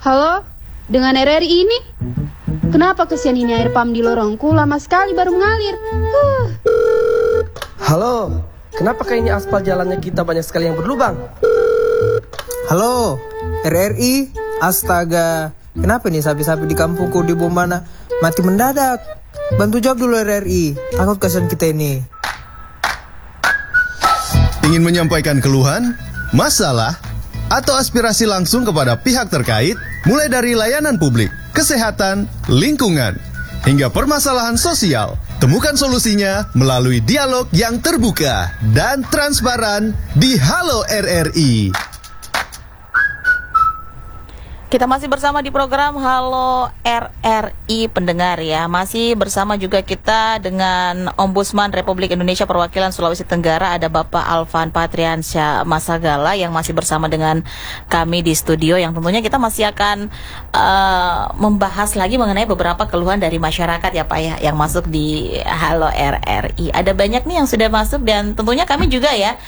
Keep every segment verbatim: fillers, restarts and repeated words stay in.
Halo, dengan R R I ini? Kenapa kesian ini air pam di lorongku lama sekali baru mengalir? Huh. Halo, kenapa kayaknya aspal jalannya kita banyak sekali yang berlubang? Halo, R R I, astaga, kenapa nih sapi-sapi di kampungku di Bombana mati mendadak? Bantu jawab dulu R R I, takut kasihan kita ini. Ingin menyampaikan keluhan, masalah, atau aspirasi langsung kepada pihak terkait, mulai dari layanan publik, kesehatan, lingkungan, hingga permasalahan sosial. Temukan solusinya melalui dialog yang terbuka dan transparan di Halo R R I. Kita masih bersama di program Halo R R I pendengar ya. Masih bersama juga kita dengan Ombudsman Republik Indonesia Perwakilan Sulawesi Tenggara, ada Bapak Alvan Patriansyah Masagala yang masih bersama dengan kami di studio, yang tentunya kita masih akan uh, membahas lagi mengenai beberapa keluhan dari masyarakat ya Pak ya, yang masuk di Halo R R I. Ada banyak nih yang sudah masuk dan tentunya kami juga ya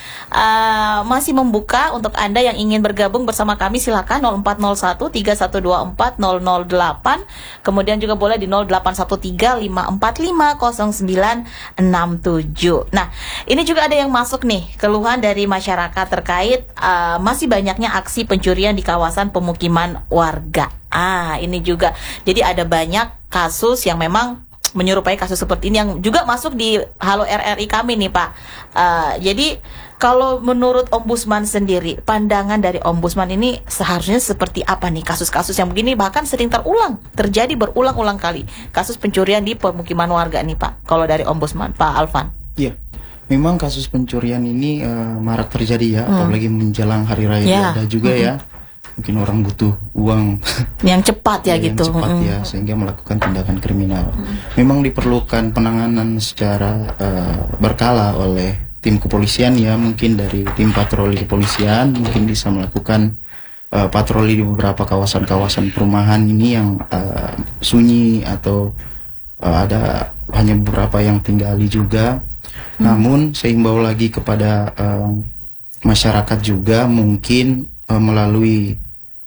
uh, masih membuka untuk Anda yang ingin bergabung bersama kami, silakan nol empat nol satu tiga satu dua empat nol nol delapan, kemudian juga boleh di nol delapan satu tiga lima empat lima nol sembilan enam tujuh. Nah, ini juga ada yang masuk nih, keluhan dari masyarakat terkait uh, masih banyaknya aksi pencurian di kawasan pemukiman warga. Ah, ini juga. Jadi ada banyak kasus yang memang menyerupai kasus seperti ini yang juga masuk di Halo R R I kami nih Pak. Uh, jadi kalau menurut Ombudsman sendiri, pandangan dari Ombudsman ini seharusnya seperti apa nih kasus-kasus yang begini, bahkan sering terulang, terjadi berulang-ulang kali kasus pencurian di pemukiman warga nih Pak, kalau dari Ombudsman, Pak Alvan? Iya, memang kasus pencurian ini uh, marak terjadi ya, hmm. apalagi menjelang Hari Raya ya. Ada juga hmm. ya, mungkin orang butuh uang yang cepat ya, ya gitu, yang cepat hmm. ya, sehingga melakukan tindakan kriminal. Hmm. Memang diperlukan penanganan secara uh, berkala oleh tim kepolisian ya, mungkin dari tim patroli kepolisian mungkin bisa melakukan uh, patroli di beberapa kawasan-kawasan perumahan ini yang uh, sunyi atau uh, ada hanya beberapa yang tinggali juga. Hmm. Namun saya himbau lagi kepada uh, masyarakat juga mungkin uh, melalui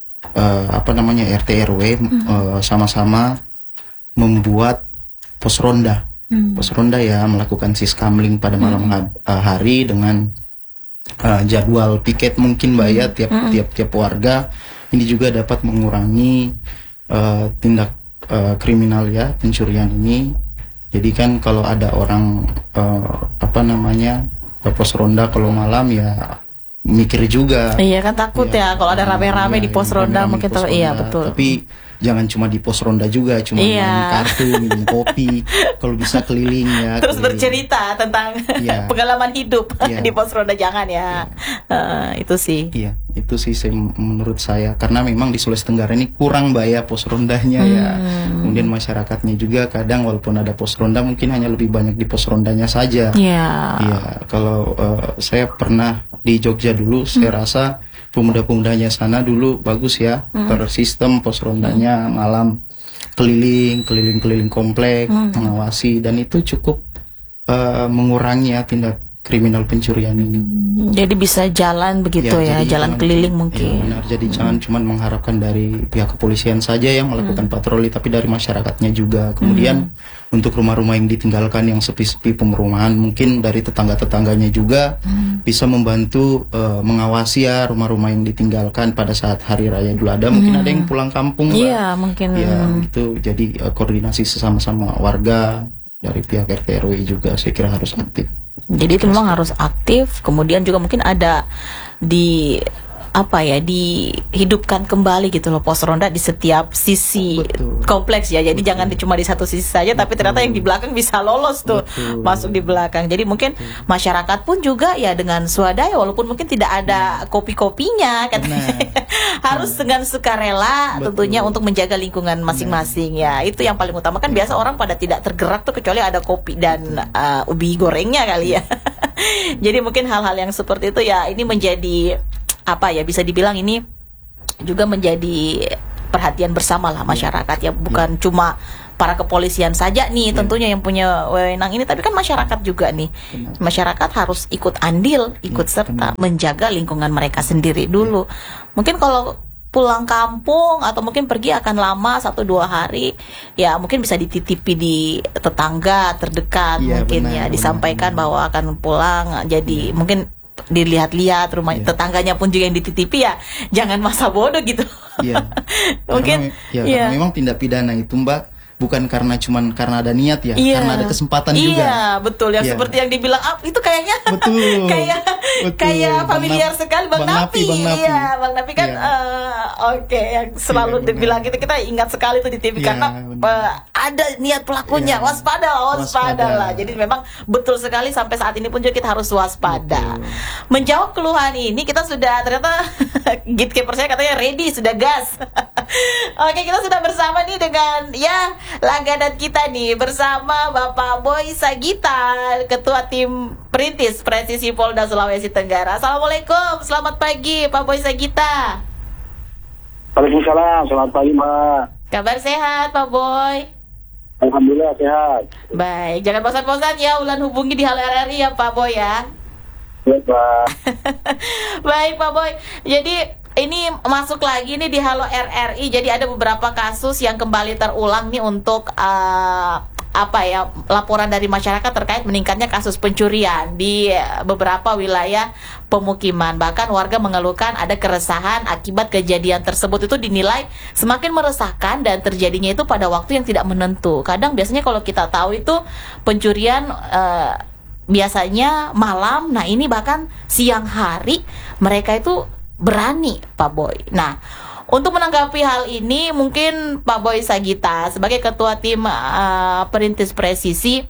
uh, apa namanya R T R W hmm. uh, sama-sama membuat pos ronda. Hmm. Pos ronda ya, melakukan siskamling pada malam hmm. hari dengan uh, jadwal piket mungkin Mbak ya, tiap hmm. tiap tiap warga. Ini juga dapat mengurangi uh, tindak uh, kriminal ya, pencurian ini. Jadi kan kalau ada orang uh, apa namanya pos ronda kalau malam ya mikir juga. Iya kan, takut ya, ya kalau ada rame-rame ya, di pos ronda mungkin ter- iya betul. Tapi jangan cuma di pos ronda juga, cuma iya. minum kartu, minum kopi, kalau bisa keliling ya. Terus keliling. Bercerita tentang ya. pengalaman hidup ya. di pos ronda, jangan ya. ya. Uh, itu sih. Iya, itu sih saya, menurut saya, karena memang di Sulawesi Tenggara ini kurang bayar pos rondanya hmm. ya. Kemudian masyarakatnya juga kadang walaupun ada pos ronda mungkin hanya lebih banyak di pos rondanya saja. Iya. Iya, kalau uh, saya pernah di Jogja dulu, hmm. saya rasa pemuda-pemudanya sana dulu bagus ya, hmm. tersistem pos rondanya hmm. malam keliling, keliling-keliling komplek, hmm. mengawasi, dan itu cukup uh, mengurangi ya tindak kriminal pencurian ini. Jadi bisa jalan begitu ya, ya jalan keliling mungkin. Ya, benar. Jadi hmm. jangan cuma mengharapkan dari pihak kepolisian saja yang melakukan hmm. patroli, tapi dari masyarakatnya juga. Kemudian hmm. untuk rumah-rumah yang ditinggalkan yang sepi-sepi perumahan, mungkin dari tetangga-tetangganya juga hmm. bisa membantu uh, mengawasi ya rumah-rumah yang ditinggalkan pada saat Hari Raya Idul Adha. Mungkin hmm. ada yang pulang kampung. Iya, mungkin. Ya, gitu. Jadi uh, koordinasi sesama-sama warga dari pihak R T R W juga saya kira harus aktif. Jadi itu memang harus aktif, kemudian juga mungkin ada di apa ya, dihidupkan kembali gitu loh pos ronda di setiap sisi. Betul. Kompleks ya. Jadi betul. Jangan cuma di satu sisi saja, betul. Tapi ternyata yang di belakang bisa lolos tuh, betul. Masuk di belakang. Jadi mungkin betul. Masyarakat pun juga ya dengan swadaya, walaupun mungkin tidak ada kopi-kopinya kan. Nah. Harus dengan sukarela betul. Tentunya untuk menjaga lingkungan masing-masing ya. Itu yang paling utama kan. Biasa orang pada tidak tergerak tuh kecuali ada kopi dan uh, ubi gorengnya kali ya. Jadi mungkin hal-hal yang seperti itu ya, ini menjadi apa ya, bisa dibilang ini juga menjadi perhatian bersama lah masyarakat ya, bukan ya. Cuma para kepolisian saja nih ya. Tentunya yang punya wewenang ini, tapi kan masyarakat juga nih. Benar. Masyarakat harus ikut andil, ikut ya, serta benar. Menjaga lingkungan mereka sendiri dulu. Ya. Mungkin kalau pulang kampung atau mungkin pergi akan lama satu dua hari, ya mungkin bisa dititipi di tetangga terdekat, Iya, mungkin benar, ya benar. disampaikan bahwa akan pulang, jadi mungkin dilihat-lihat rumah Iya. tetangganya pun juga yang dititipi, ya jangan masa bodoh gitu. Iya. Mungkin karena, ya, iya. karena memang tindak pidana itu Mbak bukan karena cuman karena ada niat ya, Iya. karena ada kesempatan iya, juga. Iya, betul yang Iya. seperti yang dibilang ah, itu kayaknya Betul. kayak Betul. kayak Bang familiar Nap- sekali Bang, Bang Napi. Napi, Bang Napi. Iya, Bang Napi kan Iya. eh, oke yang selalu Iya, dibilang benar. gitu, kita ingat sekali tuh di T V Iya, karena benar. eh, ada niat pelakunya, Iya. waspada lah, waspada Waspada. lah. Jadi memang betul sekali sampai saat ini pun juga kita harus waspada. Betul. Menjawab keluhan ini kita sudah ternyata gatekeeper saya katanya ready, sudah gas. Oke, kita sudah bersama nih dengan ya langganan kita nih bersama Bapak Boy Sagita, Ketua Tim Perintis Presisi Polda Sulawesi Tenggara. Assalamualaikum, selamat pagi Pak Boy Sagita. Waalaikumsalam, selamat pagi Mbak. Kabar sehat Pak Boy? Alhamdulillah sehat. Baik, jangan bosan-bosan ya ulan hubungi di Halo R R I ya Pak Boy ya. Ya Mbak. Baik Pak Boy, jadi ini masuk lagi nih di Halo R R I. Jadi ada beberapa kasus yang kembali terulang nih untuk uh, apa ya, laporan dari masyarakat terkait meningkatnya kasus pencurian di beberapa wilayah pemukiman. Bahkan warga mengeluhkan ada keresahan akibat kejadian tersebut itu dinilai semakin meresahkan dan terjadinya itu pada waktu yang tidak menentu. Kadang biasanya kalau kita tahu itu pencurian uh, biasanya malam, nah ini bahkan siang hari mereka itu berani Pak Boy. Nah, untuk menanggapi hal ini mungkin Pak Boy Sagita sebagai ketua tim uh, Perintis Presisi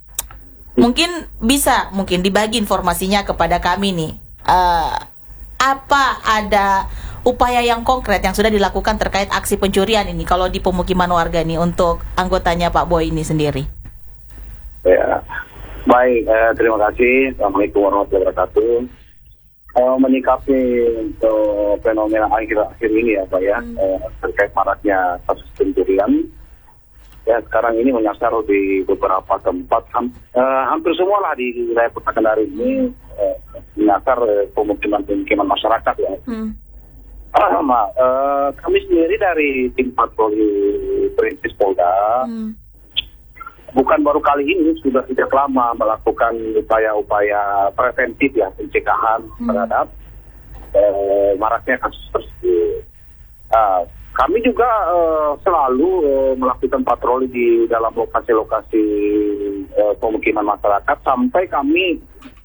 mungkin bisa mungkin dibagi informasinya kepada kami nih. Uh, apa ada upaya yang konkret yang sudah dilakukan terkait aksi pencurian ini kalau di pemukiman warga nih untuk anggotanya Pak Boy ini sendiri? Ya. Baik, eh, terima kasih. Assalamualaikum warahmatullahi wabarakatuh. Uh, menyikapi untuk fenomena akhir-akhir ini ya Pak ya, hmm. uh, terkait maraknya kasus pencurian ya sekarang ini menyasar di beberapa tempat, ham, uh, hampir semua lah di wilayah Kota Kendari ini uh, menyasar uh, pemukiman-pemukiman masyarakat ya. Hmm. Uh, ma, uh, kami sendiri dari tim patroli Perintis Polda hmm. bukan baru kali ini, sudah sejak lama melakukan upaya-upaya preventif ya, pencegahan hmm. terhadap eh, maraknya kasus tersebut. Uh, kami juga uh, selalu uh, melakukan patroli di dalam lokasi-lokasi uh, pemukiman masyarakat sampai kami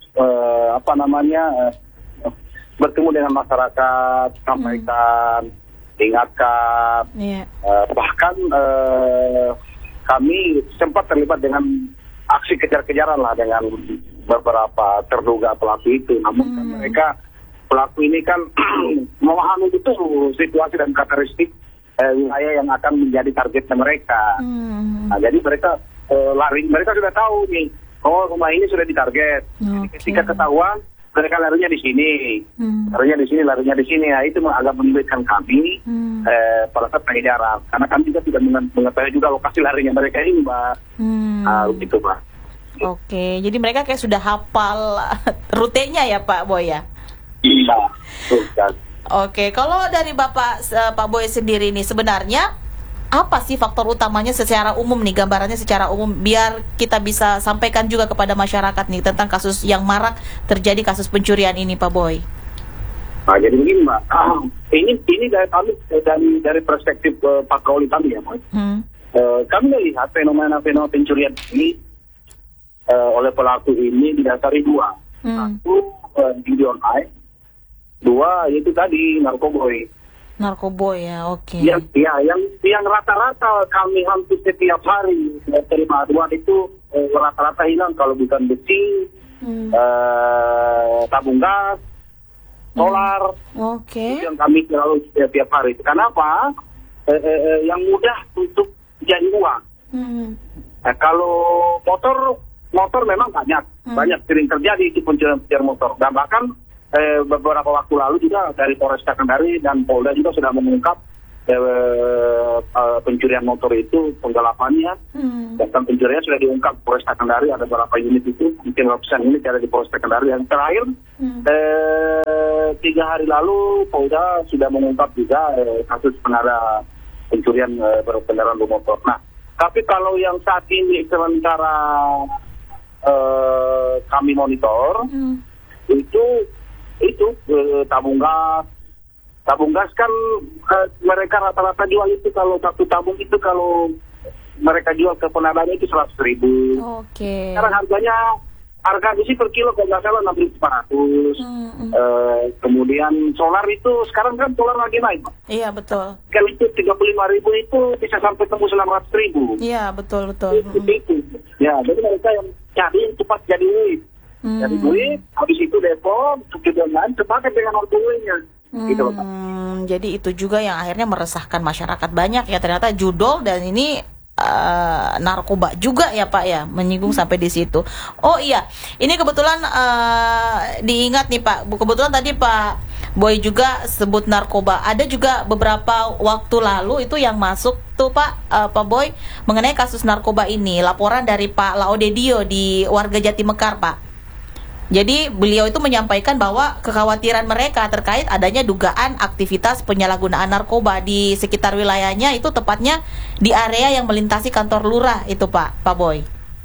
uh, apa namanya uh, bertemu dengan masyarakat, sampaikan, hmm. ingatkan, yeah. uh, bahkan uh, kami sempat terlibat dengan aksi kejar-kejaran lah dengan beberapa terduga pelaku itu. Namun hmm. mereka pelaku ini kan memahami itu situasi dan karakteristik eh, wilayah yang akan menjadi targetnya mereka. Hmm. Nah, jadi mereka eh, lari, mereka sudah tahu nih, oh rumah ini sudah ditarget. Okay. Jadi ketika ketahuan, mereka larinya di sini, hmm. larinya di sini, larinya di sini. Nah, itu agak menyulitkan kami hmm. eh, pada saat pengejaran, karena kami juga tidak mengetahui juga lokasi larinya mereka ini, Mbak. Hmm. Nah, begitu, Pak. Oke, jadi mereka kayak sudah hafal rutenya ya, Pak Boy ya? Iya, betul. Oke, kalau dari Bapak uh, Pak Boy sendiri nih sebenarnya apa sih faktor utamanya secara umum nih, gambarannya secara umum biar kita bisa sampaikan juga kepada masyarakat nih tentang kasus yang marak terjadi kasus pencurian ini, Pak Boy? Nah, jadi begini, Mbak. Ah, ini ini dari kami dari dari perspektif uh, patroli kami ya, Mbak. Hmm. Uh, kami melihat fenomena-fenomena pencurian ini uh, oleh pelaku ini didasari dua. Hmm. Satu, uh, judi online. Dua, yaitu tadi narkoboy. Narkoboy ya, oke. Okay. Yang, ya, yang yang rata-rata kami hampir setiap hari terima aduan itu eh, rata-rata hilang kalau bukan besi, hmm. eh, tabung gas, solar. Hmm. Oke. Okay. Itu yang kami selalu setiap hari. Kenapa? Eh, eh, eh, yang mudah untuk jadi uang. Hmm. Nah, kalau motor, motor memang banyak, hmm. banyak sering terjadi itu pencurian motor. Dan bahkan Eh, beberapa waktu lalu juga dari Polresta Kendari dan Polda juga sudah mengungkap eh, eh, pencurian motor itu, penggelapannya, Hmm. bahkan pencuriannya sudah diungkap Polresta Kendari, ada beberapa unit itu, mungkin ratusan unit ada di Polresta Kendari. Yang terakhir, Hmm. eh, tiga hari lalu Polda sudah mengungkap juga eh, kasus pengendara pencurian eh, berkendaraan bermotor. Nah, tapi kalau yang saat ini sementara eh, kami monitor, Hmm. itu itu eh, tabung gas, tabung gas kan eh, mereka rata-rata jual itu kalau satu tabung itu kalau mereka jual ke penadanya itu seratus ribu. Oke. Sekarang harganya harga besi per kilo kalau nggak salah enam ribu lima ratus. Hmm, hmm. Eh, kemudian solar itu sekarang kan solar lagi naik, Pak. Iya betul. Kalau itu tiga puluh lima ribu itu bisa sampai tembus enam ratus ribu. Iya betul betul. Itu, itu. Ya, jadi mereka yang cari yang cepat jadi duit. Hmm. Jadi duit, habis itu depot, kemudian sepakat dengan orang tuanya. Gitu loh, Pak. Hmm, jadi itu juga yang akhirnya meresahkan masyarakat banyak ya, ternyata judol dan ini eh, narkoba juga ya Pak ya, menyinggung sampai di situ. Oh iya, ini kebetulan eh, diingat nih Pak, kebetulan tadi Pak Boy juga sebut narkoba. Ada juga beberapa waktu lalu itu yang masuk tuh Pak eh, Pak Boy mengenai kasus narkoba ini, laporan dari Pak Laodedio di warga Jatimekar Pak. Jadi beliau itu menyampaikan bahwa kekhawatiran mereka terkait adanya dugaan aktivitas penyalahgunaan narkoba di sekitar wilayahnya, itu tepatnya di area yang melintasi kantor lurah itu Pak, Pak Boy.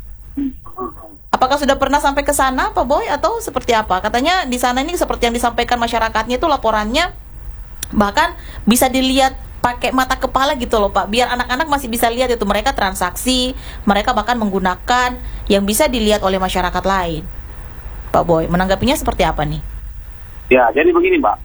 Apakah sudah pernah sampai ke sana Pak Boy atau seperti apa? Katanya di sana ini seperti yang disampaikan masyarakatnya itu laporannya bahkan bisa dilihat pakai mata kepala gitu loh Pak, biar anak-anak masih bisa lihat itu mereka transaksi, mereka bahkan menggunakan yang bisa dilihat oleh masyarakat lain. Pak Boy, menanggapinya seperti apa nih? Ya, jadi begini, Mbak.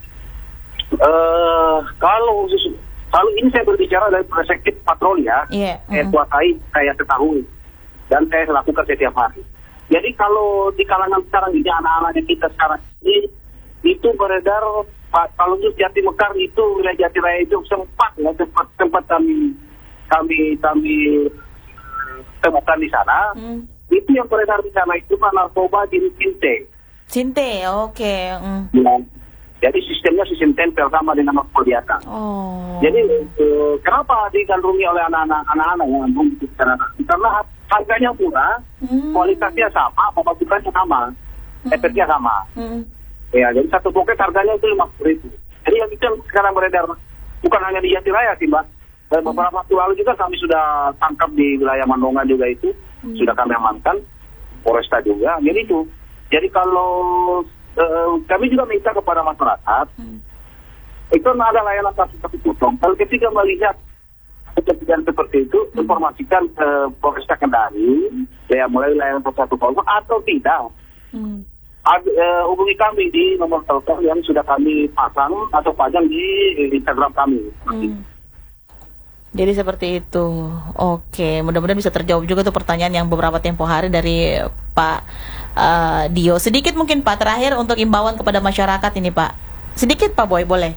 Eh, kalau khusus, kalau ini saya berbicara dari perspektif patroli ya, Iya. saya Mm. kuasai, saya ketahui, dan saya lakukan setiap hari. Jadi kalau di kalangan sekarang ini anak-anaknya kita sekarang ini itu beredar, Pak, kalau itu Jatimekar itu wilayah Jatiraya itu sempat, ya, tempat tempat kami kami kami temukan di sana. Mm. Itu yang beredar di sana itu kan narkoba jenis Sinte. Sinte, oke. Mm. Ya. Jadi sistemnya sistem tempel sama dengan narkoba biasa. Oh. Jadi eh, kenapa digandrungi oleh anak-anak anak-anak yang ngomong gitu karena karena harganya murah, Hmm. kualitasnya sama, pemasukannya sama, Hmm. efeknya sama. Mm. Ya, jadi satu poket harganya itu lima puluh ribu. Jadi yang itu yang sekarang beredar bukan hanya di Jatiraya sih, Mbak. Dan beberapa waktu lalu juga kami sudah tangkap di wilayah Mandonga juga itu. Hmm. Sudah kami amankan, Polresta juga. Jadi itu. Jadi kalau uh, kami juga minta kepada masyarakat, hmm. itu ada layanan satu-satu potong. Kalau ketika melihat kejadian seperti itu, hmm. informasikan ke Polresta Kendari, ya mulai layanan satu potong atau tidak. Hmm. Ad, uh, hubungi kami di nomor telepon yang sudah kami pasang atau pajang di Instagram kami. Hmm. Jadi seperti itu. Oke, mudah-mudahan bisa terjawab juga tuh pertanyaan yang beberapa tempo hari dari Pak uh, Dio. Sedikit mungkin Pak terakhir untuk imbauan kepada masyarakat ini Pak. Sedikit Pak Boy, boleh?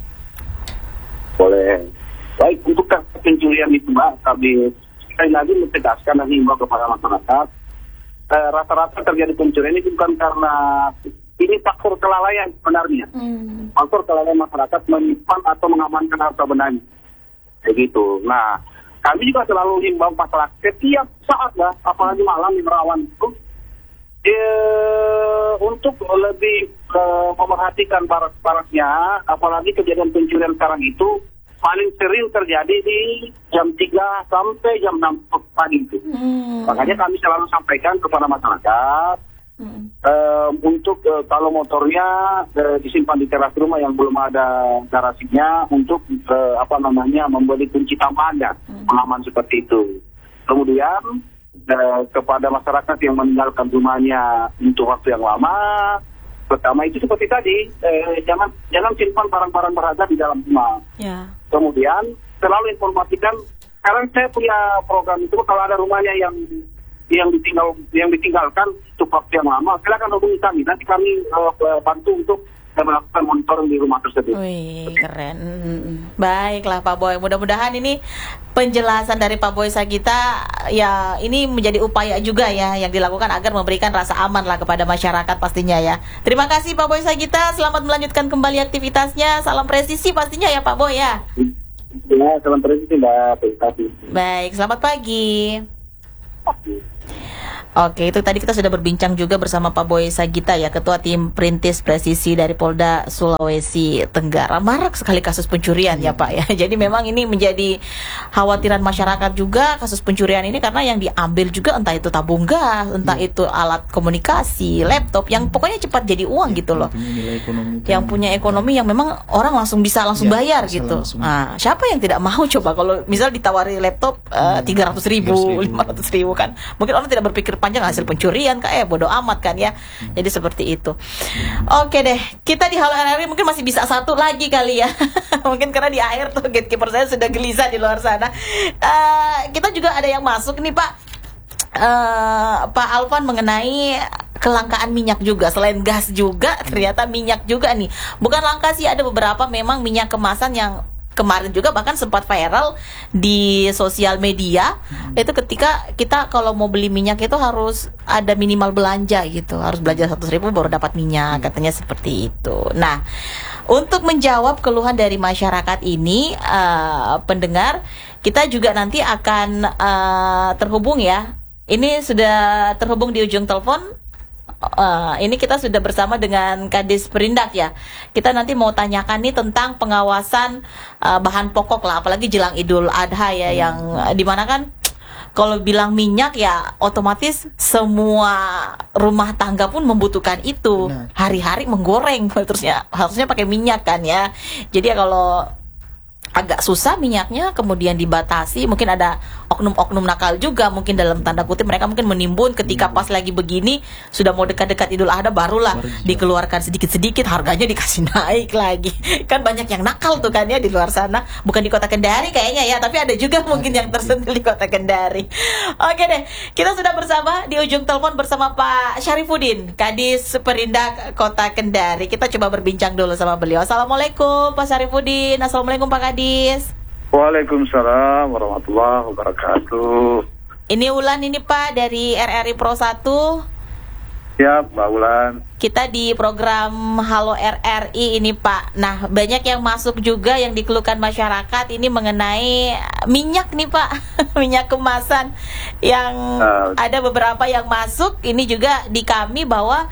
Boleh. Baik, untuk pencurian itu Mbak, kami sekali lagi mentegaskan dan himbau kepada masyarakat. Eh, rata-rata terjadi pencurian ini bukan karena ini faktor kelalaian sebenarnya. Hmm. Faktor kelalaian masyarakat menyimpan atau mengamankan harta bendanya. Begitu. Nah, kami juga selalu himbau masyarakat setiap saat lah, apalagi malam di rawan itu, eh, untuk lebih eh, memerhatikan barak-baraknya, apalagi kejadian pencurian sekarang itu paling sering terjadi di jam tiga sampai jam enam pagi itu. Hmm. Makanya kami selalu sampaikan kepada masyarakat, Hmm. Uh, untuk uh, kalau motornya uh, disimpan di teras rumah yang belum ada garasinya, untuk uh, apa namanya membeli kunci tambahan ya, hmm. pengalaman seperti itu. Kemudian uh, kepada masyarakat yang meninggalkan rumahnya untuk waktu yang lama, pertama itu seperti tadi, uh, jangan jangan simpan barang-barang berharga di dalam rumah. Yeah. Kemudian selalu informasikan. Sekarang saya punya program itu, kalau ada rumahnya yang yang ditinggal yang ditinggalkan untuk waktu yang lama, silakan hubungi kami. Nanti kami uh, bantu untuk melakukan monitoring di rumah tersebut. Wih, keren. Baiklah Pak Boy, mudah-mudahan ini penjelasan dari Pak Boy Sagita ya ini menjadi upaya juga ya yang dilakukan agar memberikan rasa aman lah kepada masyarakat pastinya ya. Terima kasih Pak Boy Sagita, selamat melanjutkan kembali aktivitasnya. Salam presisi pastinya ya Pak Boy ya. Ya, selamat pagi Mbak. Terima kasih. Baik, selamat pagi. Oke, itu tadi kita sudah berbincang juga bersama Pak Boy Sagita ya, Ketua Tim Perintis Presisi dari Polda Sulawesi Tenggara. Marak sekali kasus pencurian ya Pak ya. Jadi memang ini menjadi khawatiran masyarakat juga kasus pencurian ini, karena yang diambil juga entah itu tabung gas, entah itu alat komunikasi, laptop, yang pokoknya cepat jadi uang gitu loh. Yang punya ekonomi yang memang orang langsung bisa langsung Ya, bayar bisa gitu. langsung. Nah, siapa yang tidak mau coba kalau misal ditawari laptop tiga ratus ribu, lima ratus ribu kan? Mungkin orang tidak berpikir panjang, hasil pencurian kayak bodoh amat kan ya. Jadi seperti itu. Oke deh, kita di Halo R R I mungkin masih bisa satu lagi kali ya. Mungkin karena di akhir tuh gatekeeper saya sudah gelisah di luar sana. Uh, kita juga ada yang masuk nih Pak. Uh, Pak Alvan mengenai kelangkaan minyak juga. Selain gas juga ternyata minyak juga nih. Bukan langka sih, ada beberapa memang minyak kemasan yang kemarin juga bahkan sempat viral di sosial media. hmm. Itu ketika kita kalau mau beli minyak itu harus ada minimal belanja gitu, harus belanja seratus ribu baru dapat minyak, katanya seperti itu. Nah, untuk menjawab keluhan dari masyarakat ini, uh, pendengar, kita juga nanti akan uh, terhubung ya. Ini sudah terhubung di ujung telepon. Uh, ini kita sudah bersama dengan Kadis Perindak ya. Kita nanti mau tanyakan nih tentang pengawasan uh, bahan pokok lah, apalagi jelang Idul Adha ya, hmm. yang uh, dimana kan kalau bilang minyak ya otomatis semua rumah tangga pun membutuhkan itu. Benar. Hari-hari menggoreng, terusnya harusnya pakai minyak kan ya. Jadi ya kalau agak susah minyaknya kemudian dibatasi, mungkin ada oknum-oknum nakal juga, mungkin dalam tanda kutip mereka mungkin menimbun ketika pas lagi begini sudah mau dekat-dekat Idul Adha barulah dikeluarkan sedikit-sedikit, harganya dikasih naik lagi. Kan banyak yang nakal tuh kan ya di luar sana, bukan di Kota Kendari kayaknya ya, tapi ada juga mungkin yang tersentil di Kota Kendari. Oke deh, kita sudah bersama di ujung telepon bersama Pak Syarifuddin, Kadis Perindak Kota Kendari. Kita coba berbincang dulu sama beliau. Assalamualaikum Pak Syarifuddin. Assalamualaikum Pak Kadis. Waalaikumsalam warahmatullahi wabarakatuh. Ini Ulan ini Pak dari R R I Pro satu. Siap Mbak Ulan. Kita di program Halo R R I ini Pak. Nah, banyak yang masuk juga yang dikeluhkan masyarakat ini mengenai minyak nih Pak. Minyak kemasan yang uh, ada beberapa yang masuk. Ini juga di kami bahwa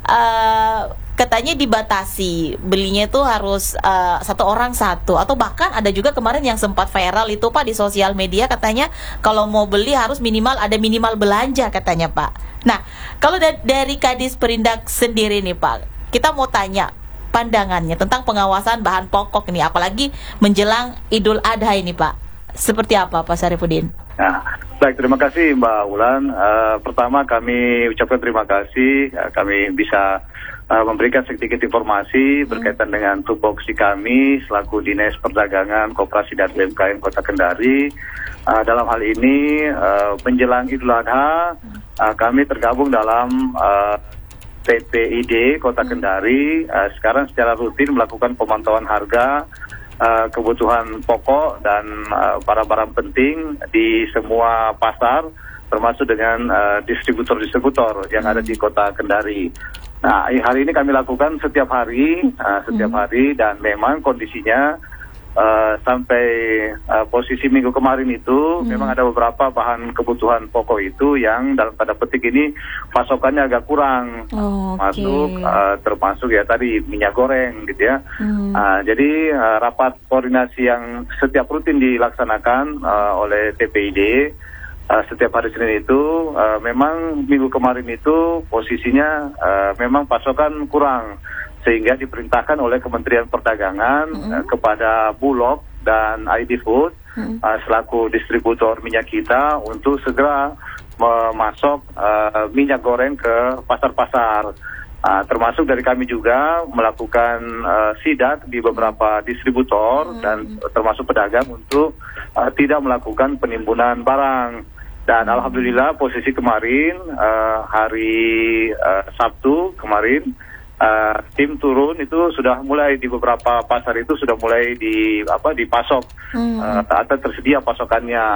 uh, katanya dibatasi belinya itu harus uh, satu orang satu, atau bahkan ada juga kemarin yang sempat viral itu Pak di sosial media, katanya kalau mau beli harus minimal ada minimal belanja katanya Pak. Nah, kalau da- dari Kadis Perindak sendiri nih Pak, kita mau tanya pandangannya tentang pengawasan bahan pokok ini, apalagi menjelang Idul Adha ini Pak. Seperti apa Pak Syarifuddin? Nah, baik, terima kasih Mbak Ulan. Uh, pertama kami ucapkan terima kasih, uh, kami bisa Uh, memberikan sedikit informasi hmm. berkaitan dengan tupoksi kami selaku Dinas Perdagangan, Koperasi dan U M K M Kota Kendari. Uh, dalam hal ini uh, menjelang Idul Adha, uh, kami tergabung dalam uh, P P I D Kota Kendari. Uh, sekarang secara rutin melakukan pemantauan harga uh, kebutuhan pokok dan uh, barang-barang penting di semua pasar, termasuk dengan uh, distributor-distributor yang ada di Kota Kendari. Nah, hari ini kami lakukan setiap hari, uh, setiap hmm. hari, dan memang kondisinya uh, sampai uh, posisi minggu kemarin itu hmm. memang ada beberapa bahan kebutuhan pokok itu yang dalam tanda petik ini pasokannya agak kurang, oh, okay. masuk uh, termasuk ya tadi minyak goreng gitu ya. Hmm. Uh, jadi uh, rapat koordinasi yang setiap rutin dilaksanakan uh, oleh T P I D. Uh, setiap hari Senin itu uh, memang minggu kemarin itu posisinya uh, memang pasokan kurang, sehingga diperintahkan oleh Kementerian Perdagangan mm-hmm. uh, kepada Bulog dan I D Food mm-hmm. uh, selaku distributor minyak kita untuk segera memasok uh, minyak goreng ke pasar-pasar. Uh, termasuk dari kami juga melakukan uh, sidak di beberapa distributor mm-hmm. dan termasuk pedagang untuk uh, tidak melakukan penimbunan barang. Dan alhamdulillah posisi kemarin uh, hari uh, Sabtu kemarin uh, tim turun itu sudah mulai di beberapa pasar itu sudah mulai di apa dipasok hmm. uh, atau tersedia pasokannya.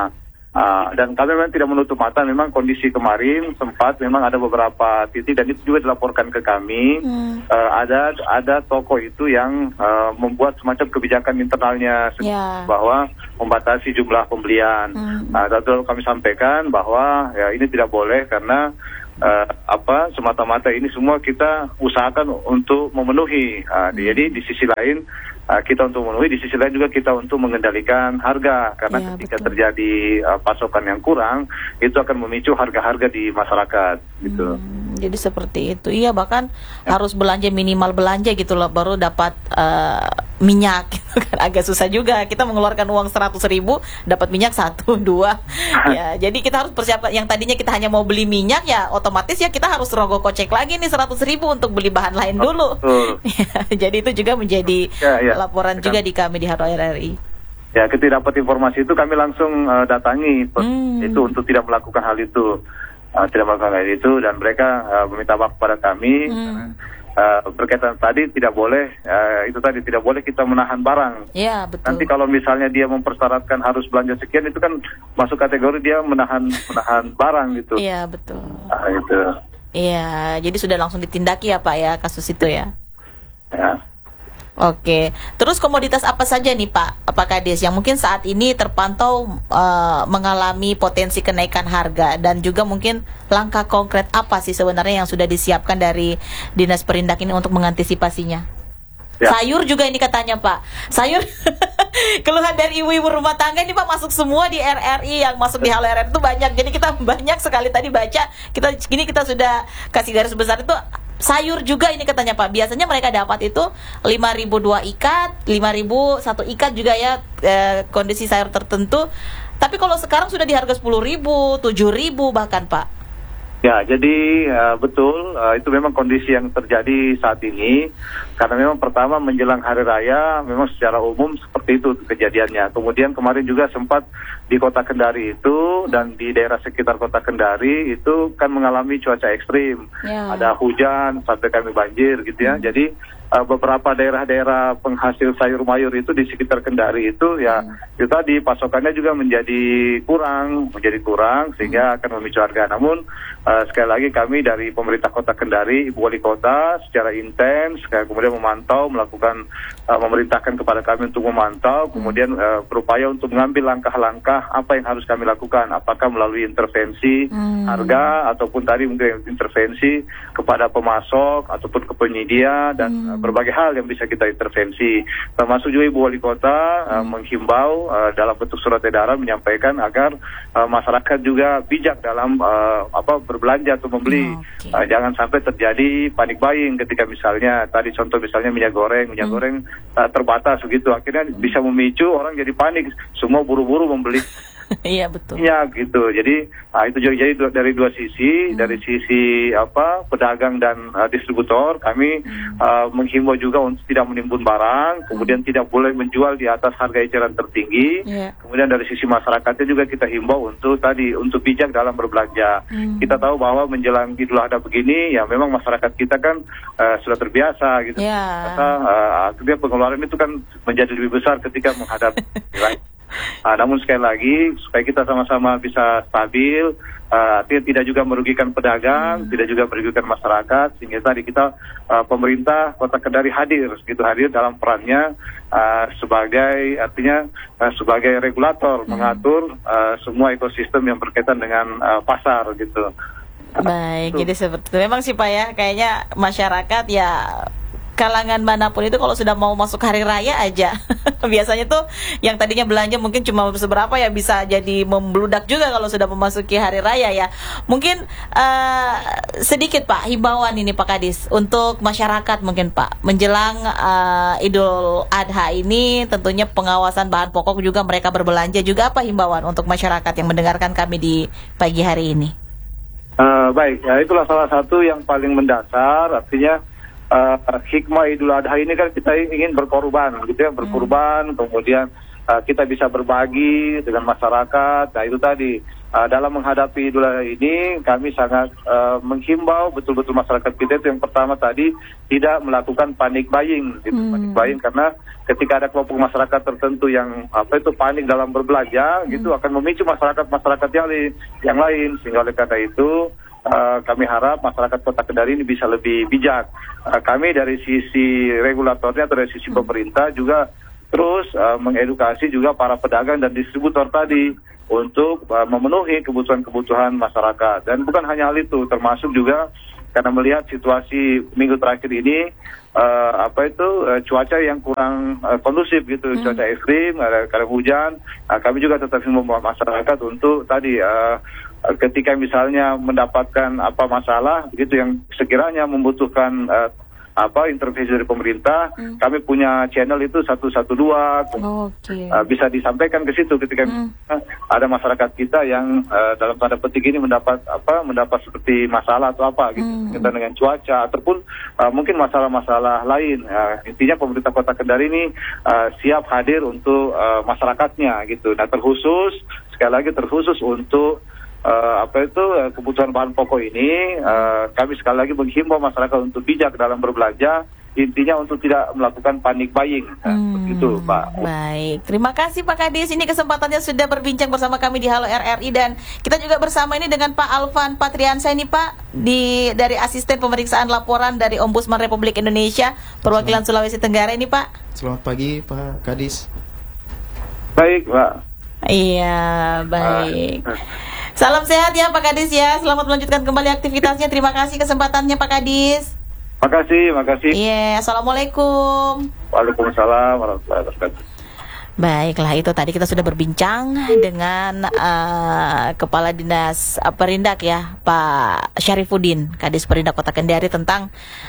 Uh, dan kami memang tidak menutup mata, memang kondisi kemarin sempat memang ada beberapa titik dan itu juga dilaporkan ke kami. Hmm. Uh, ada ada toko itu yang uh, membuat semacam kebijakan internalnya yeah. bahwa membatasi jumlah pembelian. Hmm. Uh, lalu kami sampaikan bahwa ya ini tidak boleh karena uh, apa semata-mata ini semua kita usahakan untuk memenuhi. Uh, hmm. Jadi di sisi lain Uh, kita untuk memenuhi, di sisi lain juga kita untuk mengendalikan harga karena ya, ketika betul. terjadi uh, pasokan yang kurang itu akan memicu harga-harga di masyarakat gitu. Hmm, jadi seperti itu. Iya, bahkan ya. harus belanja minimal belanja gitu loh baru dapat uh, minyak gitu kan. Agak susah juga kita mengeluarkan uang seratus ribu dapat minyak satu dua. Ya, jadi kita harus persiapkan yang tadinya kita hanya mau beli minyak ya otomatis ya kita harus rogoh kocek lagi nih seratus ribu untuk beli bahan lain dulu. Oh, ya, jadi itu juga menjadi ya, ya. laporan juga di kami di Halo R R I. Ya, ketika dapat informasi itu kami langsung uh, datangi hmm. itu untuk tidak melakukan hal itu, uh, tidak melakukan hal itu dan mereka uh, meminta maaf kepada kami hmm. uh, berkaitan tadi tidak boleh uh, itu tadi tidak boleh kita menahan barang. Ya, betul. Nanti kalau misalnya dia mempersyaratkan harus belanja sekian itu kan masuk kategori dia menahan menahan barang gitu. Iya, betul. Nah, itu. Iya, jadi sudah langsung ditindaki ya Pak ya kasus itu ya. Ya. Oke, terus komoditas apa saja nih Pak, Pak Kades yang mungkin saat ini terpantau uh, mengalami potensi kenaikan harga dan juga mungkin langkah konkret apa sih sebenarnya yang sudah disiapkan dari Dinas Perindak ini untuk mengantisipasinya? Ya. Sayur juga ini katanya Pak, sayur keluhan dari ibu-ibu rumah tangga ini Pak masuk semua di R R I yang masuk di Halo R R I itu banyak, jadi kita banyak sekali tadi baca, kita gini kita sudah kasih garis besar itu. Sayur juga ini katanya Pak, biasanya mereka dapat itu lima ribu dua ikat, lima ribu satu ikat juga ya eh, kondisi sayur tertentu. Tapi kalau sekarang sudah di harga sepuluh ribu, tujuh ribu bahkan Pak. Ya, jadi uh, betul uh, itu memang kondisi yang terjadi saat ini karena memang pertama menjelang hari raya memang secara umum seperti itu kejadiannya. Kemudian kemarin juga sempat di Kota Kendari itu dan di daerah sekitar Kota Kendari itu kan mengalami cuaca ekstrim. Ya. Ada hujan sampai kami banjir gitu ya. Hmm. Jadi uh, beberapa daerah-daerah penghasil sayur mayur itu di sekitar Kendari itu ya hmm. itu tadi pasokannya juga menjadi kurang, menjadi kurang sehingga hmm. akan memicu harga. Namun Uh, sekali lagi kami dari pemerintah Kota Kendari, Ibu Wali Kota secara intens kemudian memantau, melakukan uh, memerintahkan kepada kami untuk memantau, kemudian uh, berupaya untuk mengambil langkah-langkah apa yang harus kami lakukan, apakah melalui intervensi hmm. harga ataupun tadi mungkin intervensi kepada pemasok ataupun ke penyedia dan hmm. uh, berbagai hal yang bisa kita intervensi. Termasuk juga Ibu Wali Kota uh, hmm. menghimbau uh, dalam bentuk surat edaran menyampaikan agar uh, masyarakat juga bijak dalam uh, apa berbelanja atau membeli. Okay. Uh, jangan sampai terjadi panik buying ketika misalnya tadi contoh misalnya minyak goreng, minyak hmm. goreng uh, terbatas begitu, akhirnya hmm. bisa memicu orang jadi panik, semua buru-buru membeli. Iya betul. Iya gitu. Jadi nah, itu juga jadi dari dua sisi, hmm. dari sisi apa pedagang dan uh, distributor kami hmm. uh, menghimbau juga untuk tidak menimbun barang, kemudian hmm. tidak boleh menjual di atas harga eceran tertinggi. Yeah. Kemudian dari sisi masyarakatnya juga kita himbau untuk tadi untuk bijak dalam berbelanja. Hmm. Kita tahu bahwa menjelang Idul Adha begini ya memang masyarakat kita kan uh, sudah terbiasa gitu. Yeah. Kata uh, akhirnya pengeluaran itu kan menjadi lebih besar ketika menghadapi Uh, namun sekali lagi supaya kita sama-sama bisa stabil, uh, artinya tidak juga merugikan pedagang, hmm. tidak juga merugikan masyarakat, sehingga tadi kita uh, pemerintah Kota Kendari hadir, gitu hadir dalam perannya uh, sebagai artinya uh, sebagai regulator hmm. mengatur uh, semua ekosistem yang berkaitan dengan uh, pasar gitu. Baik, uh, jadi seperti itu. Memang sih Pak ya, kayaknya masyarakat ya kalangan manapun itu kalau sudah mau masuk hari raya aja biasanya tuh yang tadinya belanja mungkin cuma seberapa ya bisa jadi membludak juga kalau sudah memasuki hari raya ya. Mungkin uh, sedikit Pak himbauan ini Pak Kadis untuk masyarakat mungkin Pak menjelang uh, Idul Adha ini, tentunya pengawasan bahan pokok juga mereka berbelanja juga, apa himbauan untuk masyarakat yang mendengarkan kami di pagi hari ini? Uh, baik, ya, itulah salah satu yang paling mendasar, artinya Uh, hikmah Idul Adha ini kan kita ingin berkorban gitu ya, berkorban hmm. kemudian uh, kita bisa berbagi dengan masyarakat. Nah itu tadi Uh, dalam menghadapi Idul Adha ini, kami sangat uh, menghimbau betul-betul masyarakat kita itu yang pertama tadi tidak melakukan panik buying, gitu. Hmm. Panik buying karena ketika ada kelompok masyarakat tertentu yang apa itu panik dalam berbelanja, hmm. gitu akan memicu masyarakat-masyarakat yang lain, yang lain. Sehingga oleh karena itu uh, kami harap masyarakat Kota Kendari ini bisa lebih bijak. Uh, kami dari sisi regulatornya atau dari sisi hmm. pemerintah juga terus uh, mengedukasi juga para pedagang dan distributor tadi untuk uh, memenuhi kebutuhan-kebutuhan masyarakat. Dan bukan hanya hal itu, termasuk juga karena melihat situasi minggu terakhir ini, uh, apa itu uh, cuaca yang kurang uh, kondusif gitu, hmm. cuaca ekstrim, ada kadang hujan. Uh, kami juga tetap membawa masyarakat untuk tadi uh, ketika misalnya mendapatkan apa masalah begitu yang sekiranya membutuhkan uh, apa intervensi dari pemerintah, hmm. kami punya channel itu satu satu dua, okay. uh, bisa disampaikan ke situ ketika hmm. ada masyarakat kita yang uh, dalam tanda petik ini mendapat apa mendapat seperti masalah atau apa gitu, hmm. kita dengan cuaca ataupun uh, mungkin masalah-masalah lain. Uh, intinya pemerintah Kota Kendari ini uh, siap hadir untuk uh, masyarakatnya gitu. Nah terkhusus sekali lagi terkhusus untuk Uh, apa itu uh, kebutuhan bahan pokok ini, uh, kami sekali lagi menghimbau masyarakat untuk bijak dalam berbelanja, intinya untuk tidak melakukan panik buying. Nah, hmm, begitu, Pak. Baik, terima kasih Pak Kadis. Ini kesempatannya sudah berbincang bersama kami di Halo R R I, dan kita juga bersama ini dengan Pak Alvan Patriansyah ini Pak, di dari asisten pemeriksaan laporan dari Ombudsman Republik Indonesia perwakilan Sulawesi Tenggara ini Pak. Selamat pagi Pak Kadis. Baik, Pak. Iya, baik. Uh, uh. Salam sehat ya Pak Kadis ya. Selamat melanjutkan kembali aktivitasnya. Terima kasih kesempatannya Pak Kadis. Makasih, makasih. Iya, yeah, assalamualaikum. Waalaikumsalam warahmatullahi wabarakatuh. Baiklah, itu tadi kita sudah berbincang dengan uh, Kepala Dinas uh, Perindak ya, Pak Syarifuddin, Kadis Perindak Kota Kendari, tentang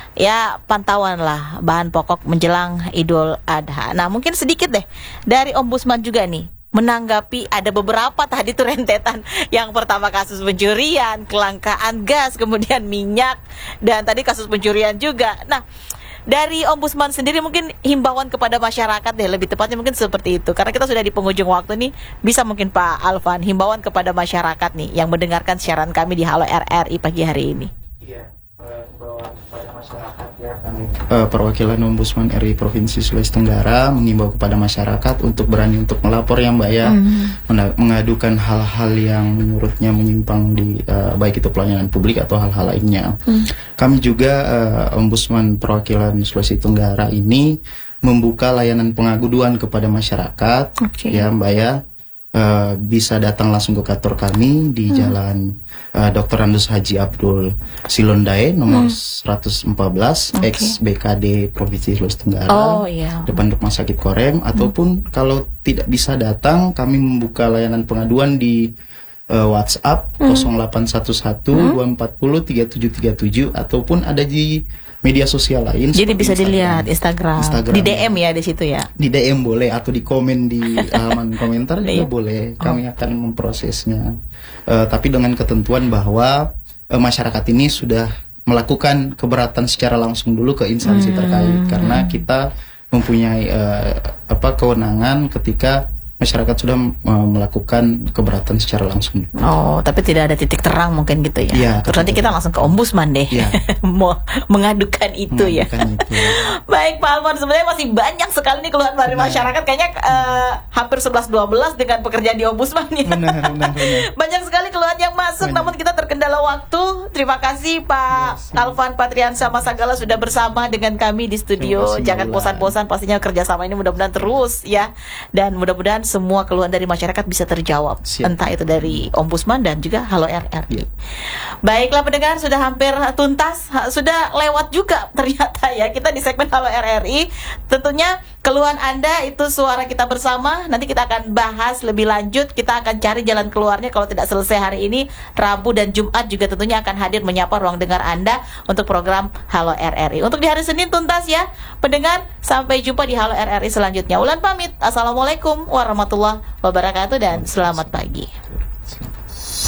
ya pantauan lah bahan pokok menjelang Idul Adha. Nah, mungkin sedikit deh dari Ombudsman juga nih menanggapi ada beberapa tadi tuh rentetan. Yang pertama kasus pencurian, kelangkaan gas, kemudian minyak, dan tadi kasus pencurian juga. Nah, dari Ombudsman sendiri mungkin himbauan kepada masyarakat deh, lebih tepatnya mungkin seperti itu. Karena kita sudah di penghujung waktu nih, bisa mungkin Pak Alvan himbauan kepada masyarakat nih yang mendengarkan siaran kami di Halo R R I pagi hari ini. Iya, himbauan kepada masyarakat ya, kami uh, perwakilan Ombudsman R I Provinsi Sulawesi Tenggara mengimbau kepada masyarakat untuk berani untuk melapor ya Mbak ya, mm. mengadukan hal-hal yang menurutnya menyimpang di uh, baik itu pelayanan publik atau hal-hal lainnya. Mm. Kami juga uh, Ombudsman perwakilan Sulawesi Tenggara ini membuka layanan pengaduan kepada masyarakat, okay. ya Mbak ya. Uh, bisa datang langsung ke kantor kami di hmm. Jalan uh, Doktor Andus Haji Abdul Silondae nomor hmm. seratus empat belas, okay. ex B K D Provinsi Sulawesi Tenggara, oh, iya. depan Rumah Sakit Korem. hmm. Ataupun kalau tidak bisa datang, kami membuka layanan pengaduan di uh, WhatsApp hmm. nol delapan satu satu dua empat nol tiga tujuh tiga tujuh ataupun ada di media sosial lain. Jadi bisa Instagram. Dilihat Instagram. Instagram, di D M ya di situ ya. Di D M boleh atau di komen di halaman komentar juga boleh. Kami oh. akan memprosesnya. Uh, tapi dengan ketentuan bahwa uh, masyarakat ini sudah melakukan keberatan secara langsung dulu ke instansi hmm. terkait, karena kita mempunyai uh, apa kewenangan ketika masyarakat sudah uh, melakukan keberatan secara langsung. Oh, tapi tidak ada titik terang mungkin gitu ya. Ya, terus nanti kita langsung ke Ombudsman deh. Ya. Mau mengadukan itu mengadukan ya. Itu. Baik Pak Alvan, sebenarnya masih banyak sekali nih keluhan dari nah. masyarakat. Kayaknya uh, hampir sebelas dua belas dengan pekerjaan di Ombudsman ya. Benar, benar, benar. Banyak sekali keluhan yang masuk, benar. Namun kita terkendala waktu. Terima kasih Pak yes, Alvan Patriansyah Masagala sudah bersama dengan kami di studio. Jangan bosan-bosan, pastinya kerjasama ini mudah-mudahan terus ya. Dan mudah-mudahan semua keluhan dari masyarakat bisa terjawab. Siap. Entah itu dari Ombudsman dan juga Halo R R I. Ya. Baiklah pendengar, sudah hampir tuntas, sudah lewat juga ternyata ya kita di segmen Halo R R I. Tentunya keluhan Anda itu suara kita bersama. Nanti kita akan bahas lebih lanjut. Kita akan cari jalan keluarnya kalau tidak selesai hari ini. Rabu dan Jumat juga tentunya akan hadir menyapa ruang dengar Anda untuk program Halo R R I. Untuk di hari Senin tuntas ya pendengar. Sampai jumpa di Halo R R I selanjutnya. Ulan pamit. Assalamualaikum warahmatullahi wabarakatuh dan selamat pagi.